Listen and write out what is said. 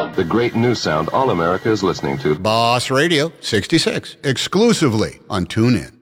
The great new sound all America is listening to. Boss Radio 66, exclusively on TuneIn.